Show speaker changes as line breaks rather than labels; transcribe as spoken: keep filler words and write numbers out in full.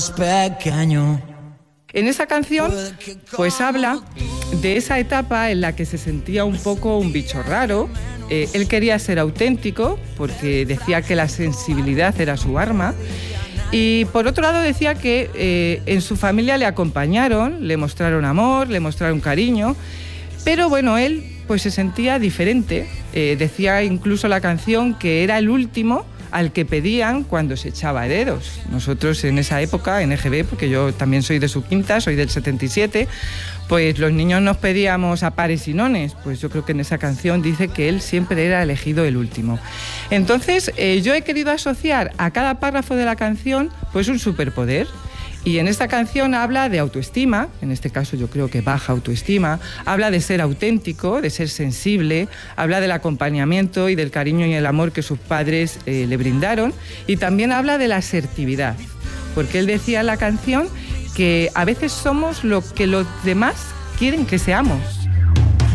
pequeño.
En esa canción, pues habla de esa etapa en la que se sentía un poco un bicho raro. Eh, él quería ser auténtico porque decía que la sensibilidad era su arma. Y por otro lado decía que eh, en su familia le acompañaron, le mostraron amor, le mostraron cariño. Pero bueno, él pues se sentía diferente. Eh, decía incluso la canción que era el último al que pedían cuando se echaba heredos. Nosotros en esa época, en E G B, porque yo también soy de su quinta, soy del setenta y siete, pues los niños nos pedíamos a pares y nones. Pues yo creo que en esa canción dice que él siempre era elegido el último. Entonces, eh, yo he querido asociar a cada párrafo de la canción pues un superpoder. Y en esta canción habla de autoestima, en este caso yo creo que baja autoestima, habla de ser auténtico, de ser sensible, habla del acompañamiento y del cariño y el amor que sus padres eh, le brindaron, y también habla de la asertividad, porque él decía en la canción que a veces somos lo que los demás quieren que seamos.